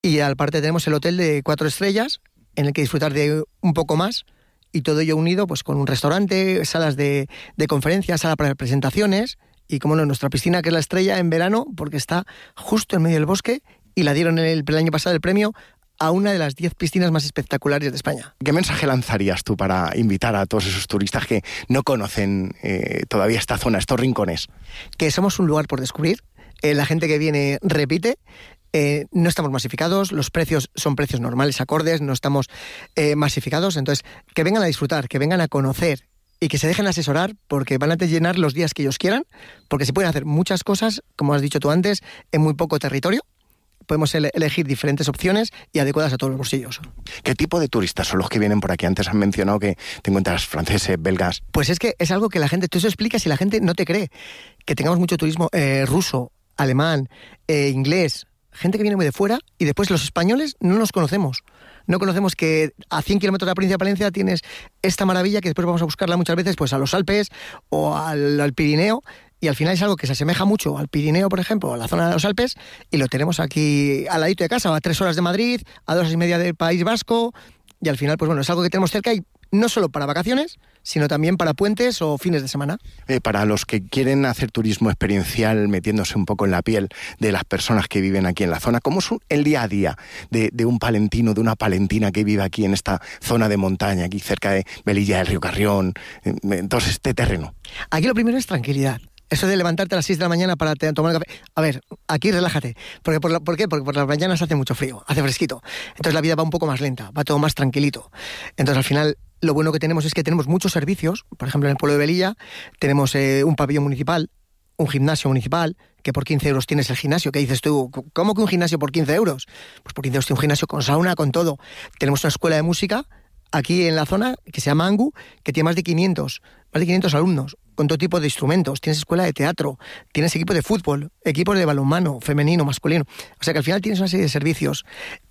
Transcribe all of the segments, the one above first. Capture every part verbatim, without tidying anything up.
Y aparte tenemos el hotel de cuatro estrellas, en el que disfrutar de un poco más, y todo ello unido pues con un restaurante, salas de, de conferencias, sala para presentaciones, y como no, nuestra piscina, que es la estrella en verano, porque está justo en medio del bosque, y la dieron el, el año pasado el premio a una de las diez piscinas más espectaculares de España. ¿Qué mensaje lanzarías tú para invitar a todos esos turistas que no conocen eh, todavía esta zona, estos rincones? Que somos un lugar por descubrir, eh, la gente que viene repite, eh, no estamos masificados, los precios son precios normales, acordes, no estamos eh, masificados, entonces que vengan a disfrutar, que vengan a conocer y que se dejen asesorar, porque van a llenar los días que ellos quieran, porque se pueden hacer muchas cosas, como has dicho tú antes, en muy poco territorio. Podemos ele- elegir diferentes opciones y adecuadas a todos los bolsillos. ¿Qué tipo de turistas son los que vienen por aquí? Antes han mencionado que te encuentras franceses, belgas. Pues es que es algo que la gente, tú eso explicas y la gente no te cree. Que tengamos mucho turismo eh, ruso, alemán, eh, inglés, gente que viene muy de fuera, y después los españoles no nos conocemos. No conocemos que a cien kilómetros de la provincia de Palencia tienes esta maravilla que después vamos a buscarla muchas veces pues a los Alpes o al, al Pirineo. Y al final es algo que se asemeja mucho al Pirineo, por ejemplo, a la zona de los Alpes, y lo tenemos aquí al ladito de casa, a tres horas de Madrid, a dos horas y media del País Vasco, y al final, pues bueno, es algo que tenemos cerca, y no solo para vacaciones, sino también para puentes o fines de semana. Eh, para los que quieren hacer turismo experiencial, metiéndose un poco en la piel de las personas que viven aquí en la zona, ¿cómo es el día a día de, de un palentino, de una palentina que vive aquí en esta zona de montaña, aquí cerca de Velilla del Río Carrión, en, en todo este terreno? Aquí lo primero es tranquilidad. Eso de levantarte a las seis de la mañana para te, tomar el café. A ver, aquí relájate. Porque por, la, ¿Por qué? Porque por las mañanas hace mucho frío, hace fresquito. Entonces la vida va un poco más lenta, va todo más tranquilito. Entonces al final lo bueno que tenemos es que tenemos muchos servicios. Por ejemplo, en el pueblo de Velilla tenemos eh, un pabellón municipal, un gimnasio municipal, que por quince euros tienes el gimnasio. ¿Qué dices tú? ¿Cómo que un gimnasio por quince euros? Pues por quince euros tienes un gimnasio con sauna, con todo. Tenemos una escuela de música aquí en la zona, que se llama Angu, que tiene más de quinientos, más de quinientos alumnos, con todo tipo de instrumentos. Tienes escuela de teatro, tienes equipo de fútbol, equipos de balonmano, femenino, masculino. O sea que al final tienes una serie de servicios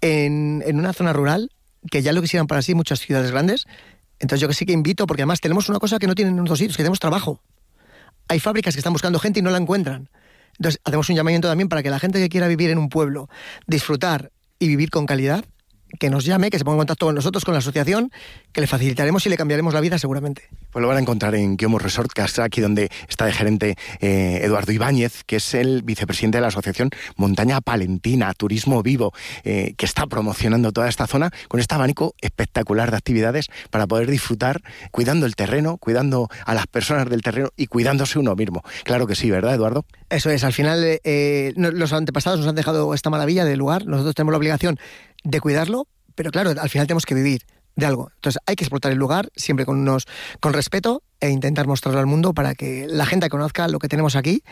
en, en una zona rural que ya lo quisieran para sí muchas ciudades grandes. Entonces yo que sí que invito, porque además tenemos una cosa que no tienen en otros sitios, que tenemos trabajo. Hay fábricas que están buscando gente y no la encuentran. Entonces hacemos un llamamiento también para que la gente que quiera vivir en un pueblo, disfrutar y vivir con calidad, que nos llame, que se ponga en contacto con nosotros, con la asociación, que le facilitaremos y le cambiaremos la vida seguramente. Pues lo van a encontrar en Guiomos Resort, que es aquí donde está de gerente eh, Eduardo Ibáñez, que es el vicepresidente de la asociación Montaña Palentina, Turismo Vivo, eh, que está promocionando toda esta zona con este abanico espectacular de actividades para poder disfrutar cuidando el terreno, cuidando a las personas del terreno y cuidándose uno mismo. Claro que sí, ¿verdad, Eduardo? Eso es, al final eh, los antepasados nos han dejado esta maravilla del lugar, nosotros tenemos la obligación de cuidarlo, pero claro, al final tenemos que vivir de algo. Entonces hay que explotar el lugar siempre con unos con respeto e intentar mostrarlo al mundo para que la gente conozca lo que tenemos aquí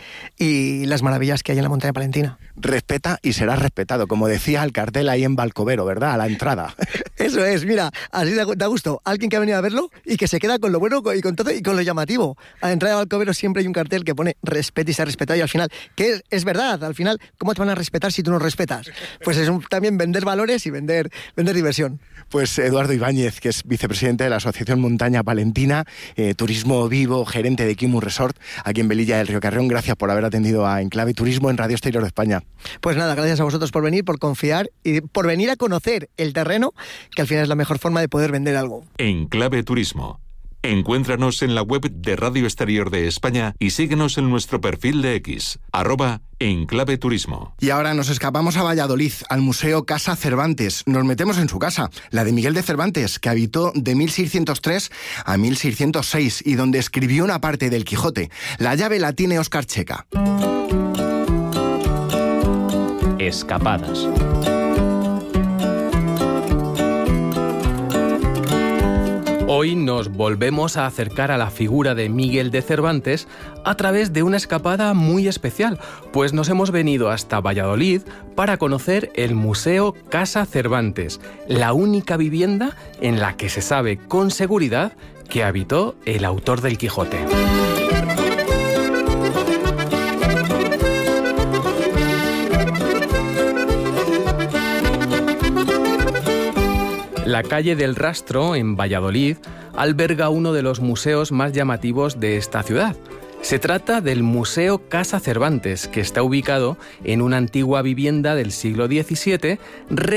y las maravillas que hay en la montaña palentina. Respeta y serás respetado, como decía el cartel ahí en Balcovero, ¿verdad? A la entrada. Eso es, mira, así da, da gusto. Alguien que ha venido a verlo y que se queda con lo bueno y con todo y con lo llamativo. A la entrada de Balcovero siempre hay un cartel que pone respeta y se ha respetado, y al final, que es, es verdad, al final, ¿cómo te van a respetar si tú no respetas? Pues es un, también vender valores y vender, vender diversión. Pues Eduardo Ibáñez, que es vicepresidente de la Asociación Montaña Palentina, eh, Turismo Vivo, gerente de Guiomos Resort, aquí en Velilla del Río Carrión. Gracias por haber atendido a Enclave Turismo en Radio Exterior de España. Pues nada, gracias a vosotros por venir, por confiar y por venir a conocer el terreno, que al final es la mejor forma de poder vender algo. Enclave Turismo. Encuéntranos en la web de Radio Exterior de España y síguenos en nuestro perfil de X, arroba Enclave Turismo. Y ahora nos escapamos a Valladolid, al Museo Casa Cervantes. Nos metemos en su casa, la de Miguel de Cervantes, que habitó de mil seiscientos tres a mil seiscientos seis y donde escribió una parte del Quijote. La llave la tiene Óscar Checa. Escapadas. Hoy nos volvemos a acercar a la figura de Miguel de Cervantes a través de una escapada muy especial, pues nos hemos venido hasta Valladolid para conocer el Museo Casa Cervantes, la única vivienda en la que se sabe con seguridad que habitó el autor del Quijote. La calle del Rastro, en Valladolid, alberga uno de los museos más llamativos de esta ciudad. Se trata del Museo Casa Cervantes, que está ubicado en una antigua vivienda del siglo diecisiete,